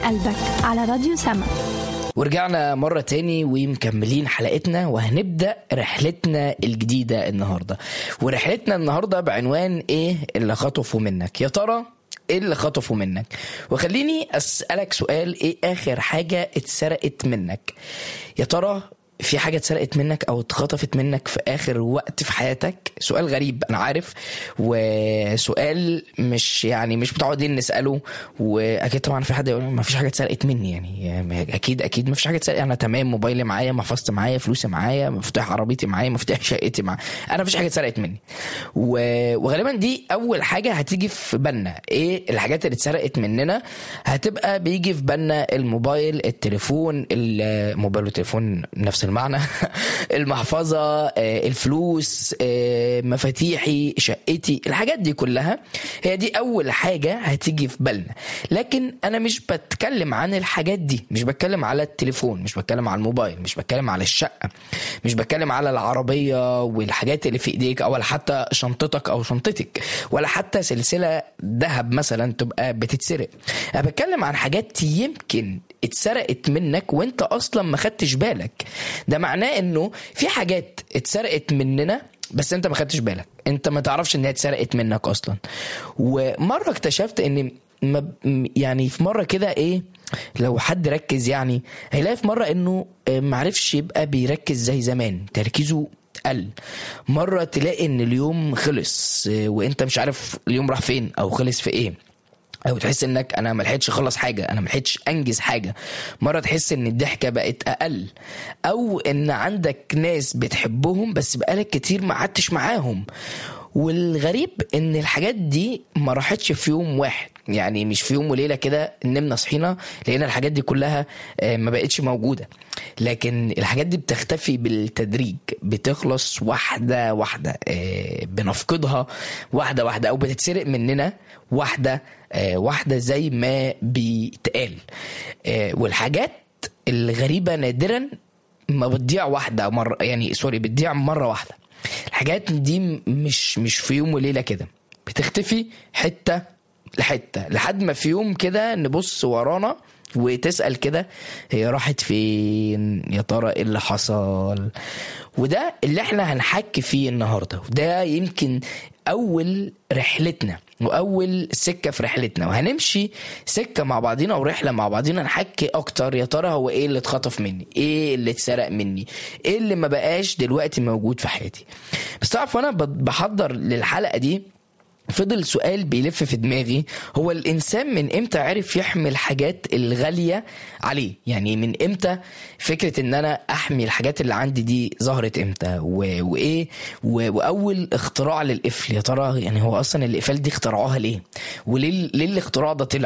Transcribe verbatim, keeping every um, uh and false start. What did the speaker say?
قلبك على راديو سما. ورجعنا مرة تاني ومكملين حلقتنا، وهنبدأ رحلتنا الجديدة النهاردة. ورحلتنا النهاردة بعنوان ايه اللي خطفوا منك؟ يا ترى ايه اللي خطفوا منك؟ وخليني أسألك سؤال، ايه آخر حاجة اتسرقت منك؟ يا ترى في حاجة اتسرقت منك او اتخطفت منك في اخر وقت في حياتك؟ سؤال غريب انا عارف، وسؤال مش يعني مش متعودين نسأله، واكيد طبعا في حد يقول ما فيش حاجة اتسرقت مني. يعني اكيد اكيد ما فيش حاجة اتسرقت، انا تمام، موبايلي معايا، محفظتي معايا، فلوسي معايا، مفتاح عربيتي معايا، مفتاح شقتي معايا، انا ما فيش حاجة اتسرقت مني. وغالبا دي اول حاجة هتيجي في بالنا. ايه الحاجات اللي اتسرقت مننا؟ هتبقى بيجي في بالنا الموبايل، التليفون، الموبايل والتليفون نفس المعنى المحفظة، الفلوس، مفاتيحي، شقتي، الحاجات دي كلها هي دي أول حاجة هتيجي في بالنا. لكن أنا مش بتكلم عن الحاجات دي، مش بتكلم على التليفون، مش بتكلم على الموبايل، مش بتكلم على الشقة، مش بتكلم على العربية والحاجات اللي في إيديك، أو حتى شنطتك أو شنطتك، ولا حتى سلسلة ذهب مثلا تبقى بتتسرق. أنا بتكلم عن حاجات يمكن اتسرقت منك وانت اصلا ما خدتش بالك. ده معناه انه في حاجات اتسرقت مننا بس انت ما خدتش بالك، انت ما تعرفش انها اتسرقت منك اصلا. ومره اكتشفت ان يعني في مره كده ايه، لو حد ركز يعني هيلاقي في مره انه معرفش يبقى بيركز زي زمان، تركيزه قل. مرة تلاقي ان اليوم خلص وانت مش عارف اليوم راح فين او خلص في ايه، او تحس انك انا ملحقتش اخلص حاجه، انا ملحقتش انجز حاجه. مره تحس ان الضحكه بقت اقل، او ان عندك ناس بتحبهم بس بقالك كتير ما قعدتش معاهم. والغريب ان الحاجات دي ما راحتش في يوم واحد، يعني مش في يوم وليله كده نمنا صحينا لقينا الحاجات دي كلها ما بقتش موجوده. لكن الحاجات دي بتختفي بالتدريج، بتخلص واحده واحده، بنفقدها واحده واحده، او بتتسرق مننا واحده واحده زي ما بيتقال. والحاجات الغريبه نادرا ما بتضيع واحده مره، يعني سوري بتضيع مره واحده. الحاجات دي مش مش في يوم وليله كده، بتختفي حته لحته لحد ما في يوم كده نبص ورانا وتسأل كده هي راحت فين؟ يا ترى ايه اللي حصل؟ وده اللي احنا هنحكي فيه النهارده، وده يمكن اول رحلتنا واول سكه في رحلتنا، وهنمشي سكه مع بعضينا ورحله مع بعضينا نحكي اكتر يا ترى هو ايه اللي اتخطف مني، ايه اللي اتسرق مني، ايه اللي ما بقاش دلوقتي موجود في حياتي. بس تعرف وانا بحضر للحلقه دي فضل سؤال بيلف في دماغي، هو الإنسان من إمتى عرف يحمي الحاجات الغالية عليه؟ يعني من إمتى فكرة إن أنا أحمي الحاجات اللي عندي دي ظهرت إمتى؟ وإيه وأول اختراع للقفل يا ترى؟ يعني هو أصلا القفل دي اخترعوها ليه؟ وليه ليه الاختراع ده طلع؟